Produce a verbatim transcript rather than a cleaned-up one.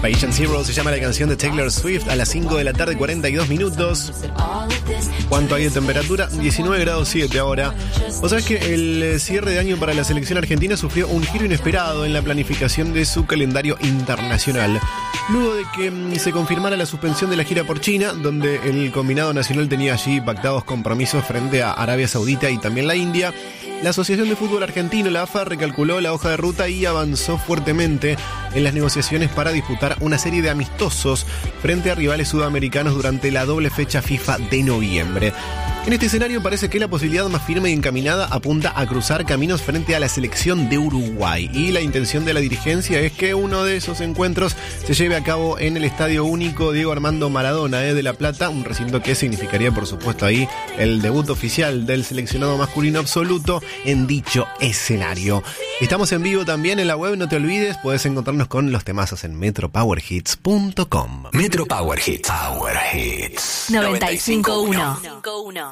Patient Zero se llama la canción de Taylor Swift a las cinco de la tarde, cuarenta y dos minutos. ¿Cuánto hay de temperatura? diecinueve grados siete ahora. Vos sabés que el cierre de año para la selección argentina sufrió un giro inesperado en la planificación de su calendario internacional. Luego de que se confirmara la suspensión de la gira por China, donde el combinado nacional tenía allí pactados compromisos frente a Arabia Saudita y también la India, la Asociación de Fútbol Argentino, la A F A, recalculó la hoja de ruta y avanzó fuertemente en las negociaciones para disputar una serie de amistosos frente a rivales sudamericanos durante la doble fecha FIFA de noviembre. En este escenario parece que la posibilidad más firme y encaminada apunta a cruzar caminos frente a la selección de Uruguay, y la intención de la dirigencia es que uno de esos encuentros se lleve a cabo en el Estadio Único Diego Armando Maradona eh, de La Plata, un recinto que significaría por supuesto ahí el debut oficial del seleccionado masculino absoluto en dicho escenario. Estamos en vivo también en la web, no te olvides, puedes encontrarnos con los temazos en metro power hits punto com. Metro Power Hits. Power Hits. noventa y cinco punto uno.